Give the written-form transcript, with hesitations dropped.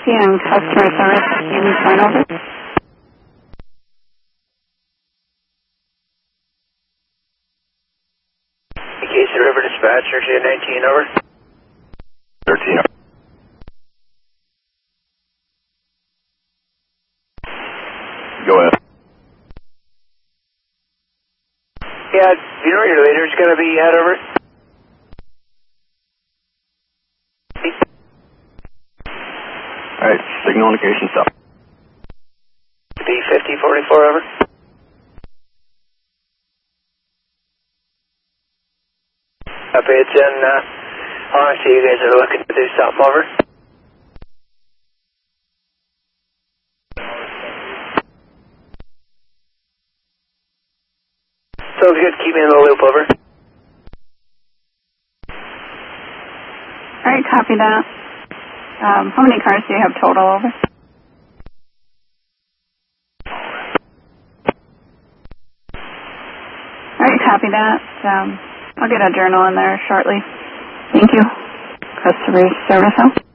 And customer service, you can sign over. Casey River Dispatcher, J19, over. 13. Go ahead. Yeah, do you know where your leader's going to be at, over? Alright, signal indication stop. D5044, over. Copy, it's in, honestly, you guys are looking to do something, over. Sounds good, keep me in the loop, over. Alright, copy that. How many cars do you have total, over? Alright, copy that. I'll get a journal in there shortly. Thank you. Customer service help.